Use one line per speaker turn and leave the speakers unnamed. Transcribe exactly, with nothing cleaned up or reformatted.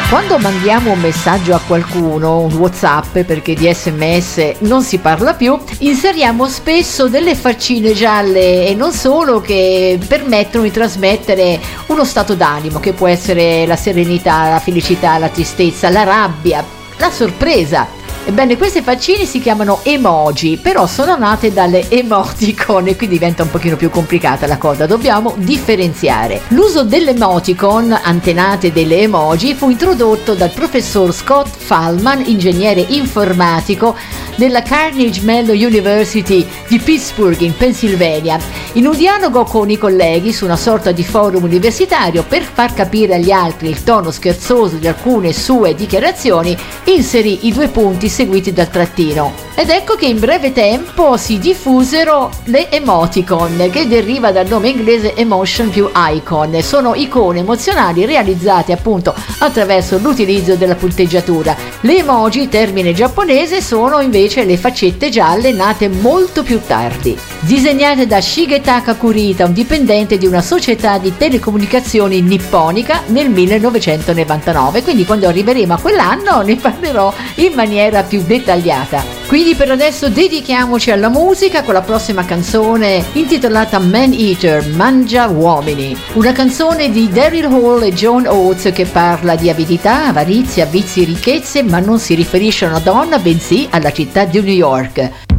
Quando mandiamo un messaggio a qualcuno, un WhatsApp, perché di S M S non si parla più, inseriamo spesso delle faccine gialle e non solo, che permettono di trasmettere uno stato d'animo che può essere la serenità, la felicità, la tristezza, la rabbia, la sorpresa. Ebbene, queste faccine si chiamano emoji, però sono nate dalle emoticon e qui diventa un pochino più complicata la cosa, dobbiamo differenziare. L'uso delle emoticon, antenate delle emoji, fu introdotto dal professor Scott Fahlman, ingegnere informatico della Carnegie Mellon University di Pittsburgh in Pennsylvania, in un dialogo con i colleghi su una sorta di forum universitario. Per far capire agli altri il tono scherzoso di alcune sue dichiarazioni, inserì i due punti seguiti dal trattino. Ed ecco che in breve tempo si diffusero le emoticon, che deriva dal nome inglese emotion più icon. Sono icone emozionali realizzate appunto attraverso l'utilizzo della punteggiatura. Le emoji, termine giapponese, sono invece le faccette gialle nate molto più tardi. Disegnate da Shigetaka Kurita, un dipendente di una società di telecomunicazioni nipponica, nel millenovecentonovantanove, quindi quando arriveremo a quell'anno ne parlerò in maniera più dettagliata. Quindi per adesso dedichiamoci alla musica con la prossima canzone intitolata Man Eater, Mangia Uomini, una canzone di Daryl Hall e John Oates che parla di avidità, avarizia, vizi e ricchezze, ma non si riferisce a una donna bensì alla città di New York.